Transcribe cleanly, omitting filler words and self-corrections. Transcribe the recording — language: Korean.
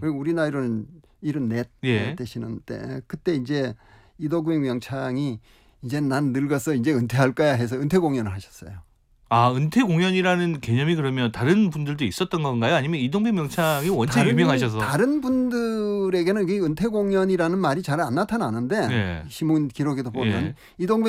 그리고 우리 나이로는 74 예. 되시는 때 그때 이제 이동백 명창이 이제 난 늙어서 이제 은퇴할 거야 해서 은퇴 공연을 하셨어요. 아, 은퇴 공연이라는 개념이 그러면 다른 분들도 있었던 건가요? 아니면 이동백 명창이 원체 유명하셔서? 다른 분들에게는 이 은퇴 공연이라는 말이 잘 안 나타나는데 예. 신문 기록에도 보면 예. 이동백